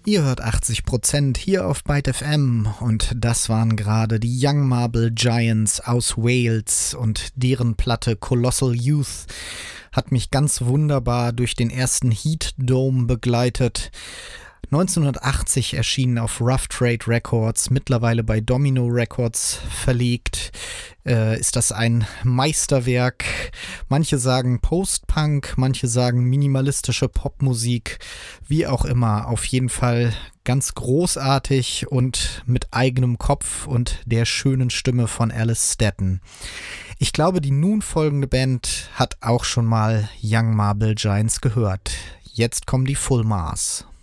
Ihr hört 80% hier auf Byte FM und das waren gerade die Young Marble Giants aus Wales und deren Platte Colossal Youth hat mich ganz wunderbar durch den ersten Heat Dome begleitet. 1980 erschienen auf Rough Trade Records, mittlerweile bei Domino Records verlegt, ist das ein Meisterwerk. Manche sagen Post-Punk, manche sagen minimalistische Popmusik, wie auch immer. Auf jeden Fall ganz großartig und mit eigenem Kopf und der schönen Stimme von Alice Staton. Ich glaube, die nun folgende Band hat auch schon mal Young Marble Giants gehört. Jetzt kommen die Full Mars.